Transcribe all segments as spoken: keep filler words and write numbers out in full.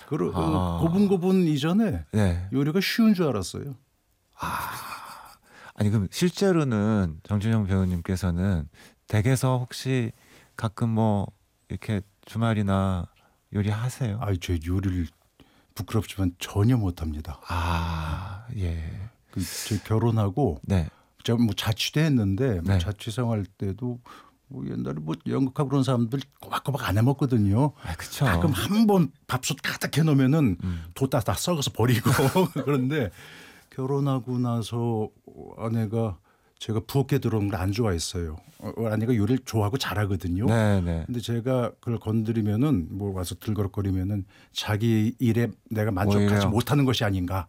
그러, 아. 고분고분 이전에 네. 요리가 쉬운 줄 알았어요. 아, 아니 그럼 실제로는 정준영 배우님께서는 댁에서 혹시 가끔 뭐 이렇게 주말이나 요리하세요? 아이, 저 요리를 부끄럽지만 전혀 못합니다. 아, 예. 그, 저 결혼하고 네. 제가 뭐 자취도 했는데 뭐 네. 자취 생활 때도 뭐 옛날에 뭐 연극하고 그런 사람들 꼬박꼬박 안 해먹거든요. 아, 그쵸. 가끔 한 번 밥솥 가득 해놓으면은 음. 뒀다 다 썩어서 버리고 그런데 결혼하고 나서 아내가 제가 부엌에 들어오는 걸 안 좋아했어요. 어, 아내가 요리를 좋아하고 잘하거든요. 네, 네. 근데 제가 그걸 건드리면은 뭐 와서 들거럭거리면은 자기 일에 내가 만족하지 오히려. 못하는 것이 아닌가.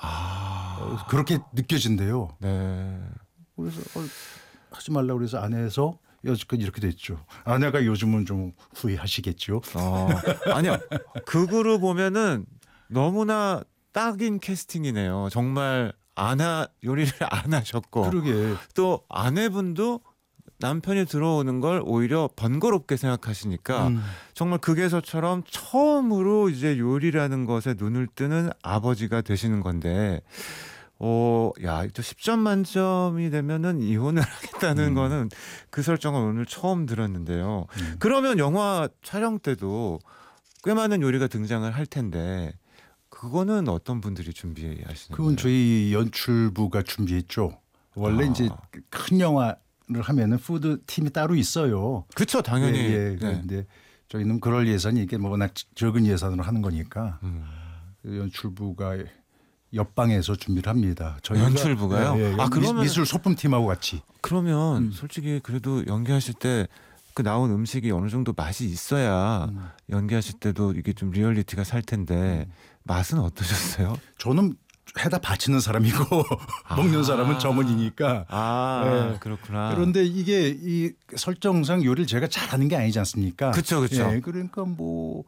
아, 어, 그렇게 느껴진대요. 네. 그래서 어, 하지 말라고 그래서 아내에서 여지껏 이렇게 됐죠. 아내가 요즘은 좀 후회하시겠죠. 어, 아니요. 극으로 보면은 너무나 딱인 캐스팅이네요. 정말 안 하, 요리를 안 하셨고 그러게. 또 아내분도 남편이 들어오는 걸 오히려 번거롭게 생각하시니까 음. 정말 극에서처럼 처음으로 이제 요리라는 것에 눈을 뜨는 아버지가 되시는 건데, 어, 야, 또 십 점 만점이 되면은 이혼을 하겠다는 음. 거는 그 설정을 오늘 처음 들었는데요. 음. 그러면 영화 촬영 때도 꽤 많은 요리가 등장을 할 텐데 그거는 어떤 분들이 준비하시는 거예요? 그건 저희 연출부가 준비했죠. 원래 아. 이제 큰 영화를 하면은 푸드 팀이 따로 있어요. 그쵸, 당연히. 예, 예. 네. 그런데 저희는 그럴 예산이 이게 뭐 워낙 적은 예산으로 하는 거니까 음. 연출부가 옆방에서 준비를 합니다. 저희가 연출부가요? 예, 예. 아, 그러면- 미술 소품팀하고 같이. 그러면 음. 솔직히 그래도 연기하실 때 그 나온 음식이 어느 정도 맛이 있어야 음. 연기하실 때도 이게 좀 리얼리티가 살 텐데 맛은 어떠셨어요? 저는 해다 바치는 사람이고 먹는 사람은 점원이니까. 아, 네. 그렇구나. 그런데 이게 이 설정상 요리를 제가 잘하는 게 아니지 않습니까? 그쵸, 그쵸. 예, 그러니까 뭐,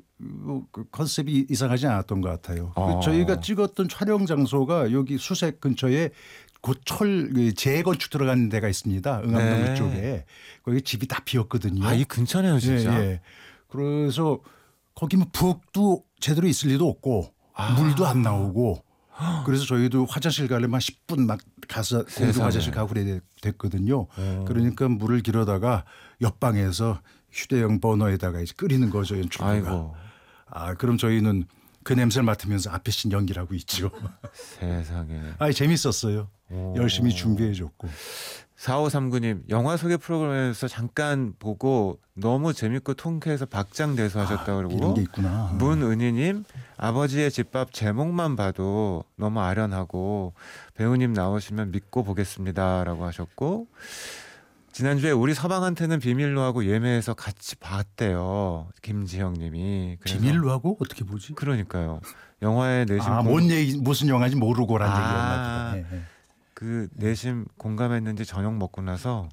뭐 그 컨셉이 이상하지 않았던 것 같아요. 어. 그 저희가 찍었던 촬영 장소가 여기 수색 근처에 고철 그 재건축 들어가는 데가 있습니다. 응암동 네. 쪽에 거기 집이 다 비었거든요. 아, 이 근처네요, 진짜. 예, 예. 그래서 거기 뭐 부엌도 제대로 있을 리도 없고 아. 물도 안 나오고 그래서 저희도 화장실 가려면 십 분 막 가서 공중 세상에. 화장실 가고 그래 됐거든요. 오. 그러니까 물을 길어다가 옆방에서 휴대용 버너에다가 이제 끓이는 거죠, 연출부가. 아이고, 아, 그럼 저희는 그 냄새를 맡으면서 앞에 신 연기를 하고 있죠. 세상에. 아, 재밌었어요. 오. 열심히 준비해줬고. 사오삼구 님, 영화 소개 프로그램에서 잠깐 보고 너무 재밌고 통쾌해서 박장대소 하셨다고 아, 그러고, 이런 게 있구나. 문은희님, 아버지의 집밥 제목만 봐도 너무 아련하고 배우님 나오시면 믿고 보겠습니다라고 하셨고, 지난주에 우리 서방한테는 비밀로 하고 예매해서 같이 봤대요, 김지영님이. 그래서- 비밀로 하고 어떻게 보지? 그러니까요. 영화에 내심 아, 공- 뭔 얘기 무슨 영화인지 모르고란 아. 얘기였나 보다. 예, 예. 그 내심 공감했는지 저녁 먹고 나서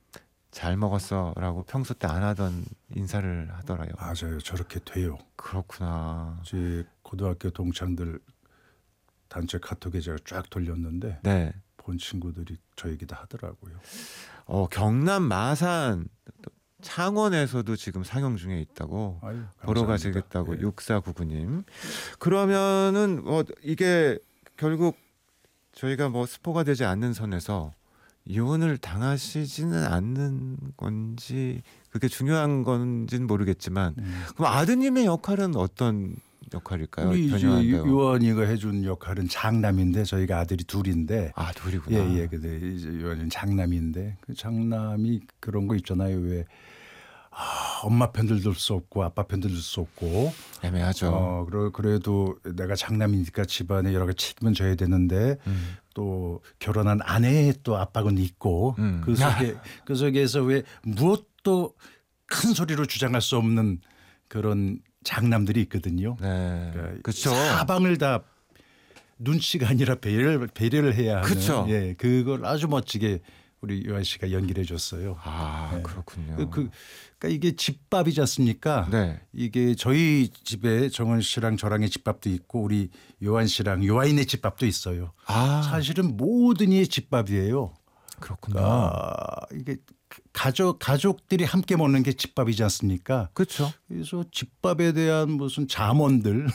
잘 먹었어라고 평소 때 안 하던 인사를 하더라요. 맞아요. 저렇게 돼요. 그렇구나. 제 고등학교 동창들 단체 카톡에 제가 쫙 돌렸는데 네. 본 친구들이 저 얘기 다 하더라고요. 어, 경남 마산 창원에서도 지금 상영 중에 있다고 아유, 보러 감사합니다. 가시겠다고 예. 육사구구 님. 그러면은 뭐 이게 결국 저희가 뭐 스포가 되지 않는 선에서 이혼을 당하시지는 않는 건지 그게 중요한 건지는 모르겠지만 음. 그럼 아드님의 역할은 어떤 역할일까요? 우리 이제 변형한 배우. 요한이가 해준 역할은 장남인데 저희가 아들이 둘인데 아, 둘이구나. 예예 근데 이제 요한이는 장남인데 그 장남이 그런 거 있잖아요. 왜 아, 엄마 편들 들 수 없고 아빠 편들 들 수 없고 애매하죠. 어 그래 그래도 내가 장남이니까 집안에 여러 가지 책임은 져야 되는데 음. 또 결혼한 아내의 또 압박은 있고 음. 그 속에 그 속에서 왜 무엇도 큰 소리로 주장할 수 없는 그런 장남들이 있거든요. 네. 그러니까 그렇죠. 사방을 다 눈치가 아니라 배려를 배려를 해야 하는 그쵸. 예 그걸 아주 멋지게 우리 요한 씨가 연기를 해줬어요. 아, 네. 그렇군요. 그, 그 그러니까 이게 집밥이지 않습니까? 네. 이게 저희 집에 정원 씨랑 저랑의 집밥도 있고 우리 요한 씨랑 요한의 집밥도 있어요. 아, 사실은 모든 이의 집밥이에요. 그렇구나. 아, 이게 가족 가족들이 함께 먹는 게 집밥이지 않습니까? 그렇죠. 그래서 집밥에 대한 무슨 잠언들